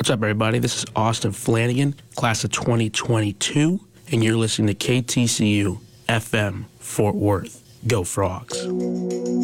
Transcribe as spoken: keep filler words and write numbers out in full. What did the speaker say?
What's up, everybody? This is Austin Flanagan, class of twenty twenty-two, and you're listening to K T C U F M Fort Worth. Go Frogs.